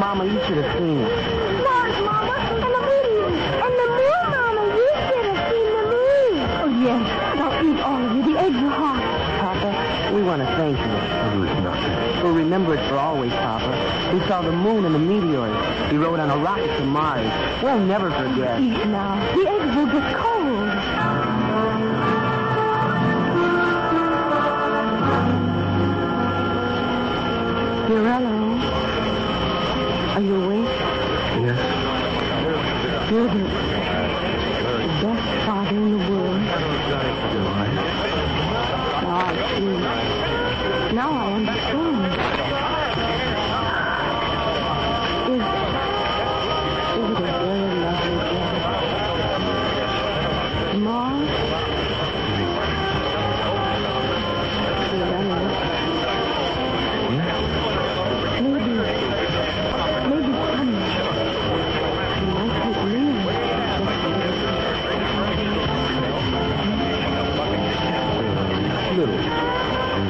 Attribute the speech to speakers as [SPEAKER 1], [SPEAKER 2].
[SPEAKER 1] Mama, you should have seen it.
[SPEAKER 2] Mars, Mama, and the moon. And the moon, Mama, you should have seen the moon. Oh, yes. Now eat all of you. The eggs are hot.
[SPEAKER 1] Papa, we want to thank you.
[SPEAKER 3] Oh, it's nothing.
[SPEAKER 1] We'll remember it for always, Papa. We saw the moon and the meteors. We rode on a rocket to Mars. We'll never forget.
[SPEAKER 2] Eat now. The eggs will get cold. Fiorello, are you awake?
[SPEAKER 3] Yes.
[SPEAKER 2] You're the best father in the world. Now I see. Now I